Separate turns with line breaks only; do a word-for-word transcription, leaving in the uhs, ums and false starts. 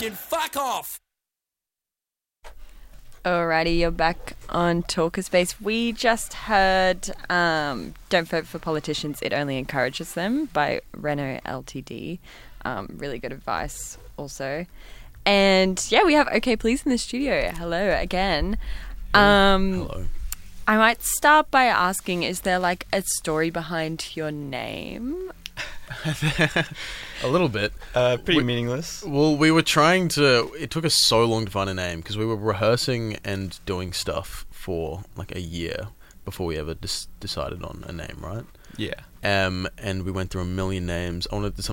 can fuck off.
Alrighty, you're back on Talker Space. We just heard um, Don't Vote for Politicians, It Only Encourages Them by Renault L T D. Um, really good advice also. And yeah, we have OK Please in the studio. Hello again. Um,
Hello.
I might start by asking, is there like a story behind your name?
A little bit.
Uh, pretty
We-
meaningless.
Well, we were trying to... It took us so long to find a name because we were rehearsing and doing stuff for like a year before we ever dis- decided on a name, right?
Yeah.
Um, and we went through a million names. I wanted something